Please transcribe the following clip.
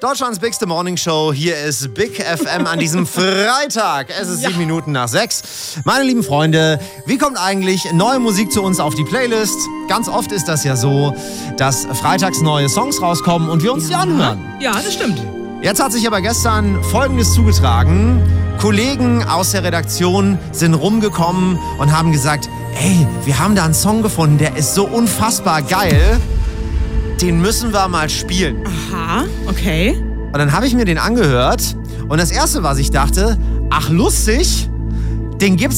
Deutschlands bigste Morningshow. Hier ist Big FM an diesem Freitag. Es ist 7 Minuten nach 6. Meine lieben Freunde, wie kommt eigentlich neue Musik zu uns auf die Playlist? Ganz oft ist das ja so, dass freitags neue Songs rauskommen und wir uns die anhören. Ja, das stimmt. Jetzt hat sich aber gestern Folgendes zugetragen. Kollegen aus der Redaktion sind rumgekommen und haben gesagt, ey, wir haben da einen Song gefunden, der ist so unfassbar geil. Den müssen wir mal spielen. Aha, okay. Und dann habe ich mir den angehört und das Erste, was ich dachte, ach lustig, den gibt's